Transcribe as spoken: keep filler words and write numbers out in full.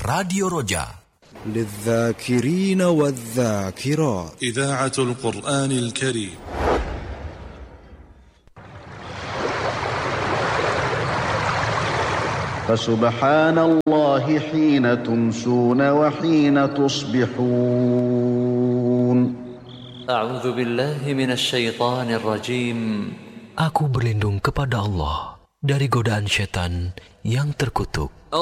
راديو رجاء للذاكرين والذاكرات إذاعة القرآن الكريم. فسبحان الله حين تمسون وحين تصبحون. أعوذ بالله من الشيطان الرجيم. Aku berlindung kepada Allah dari godaan syaitan yang terkutuk.